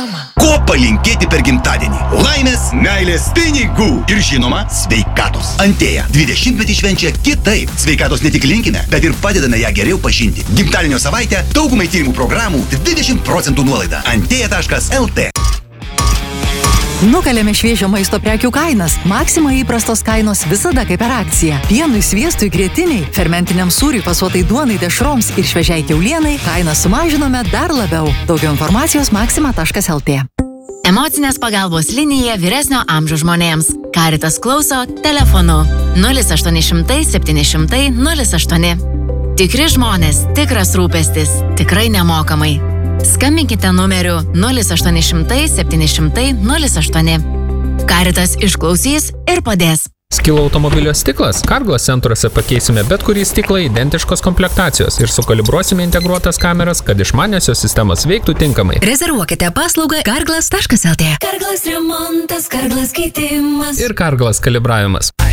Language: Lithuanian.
žinoma. Ko palinkėti per gimtadienį? Laimės, meilės, pinigų ir žinoma, sveikatos. Antėja 20-metį švenčia kitaip. Sveikatos ne tik linkime, bet ir padedame ją geriau pažinti. Gimtadienio savaitę daugumai tyrimų programų 20% nuolaida. Antėja.lt. Nukalėme šviežio maisto prekių kainas. Maxima įprastos kainos visada kaip per akciją. Pienui, sviestui, grietiniai, fermentiniam sūriui, fasuotai duonai, dešroms ir šviežiai kiaulienai kainą sumažinome dar labiau. Daugiau informacijos maxima.lt. Emocinės pagalbos linija vyresnio amžiaus žmonėms. Caritas klauso telefonu 0800 700 08. Tikri žmonės, tikras rūpestis, tikrai nemokamai. Skambinkite numeriu 0800 700 08. Caritas išklausys ir padės. Skilo automobilio stiklas? Carglass centruose pakeisime bet kurį stiklą identiškos komplektacijos ir sukalibruosime integruotas kameras, kad išmaniosios sistemos veiktų tinkamai. Rezervuokite paslaugą carglass.lt. Carglass remontas, Carglass keitimas. Ir Carglass kalibravimas.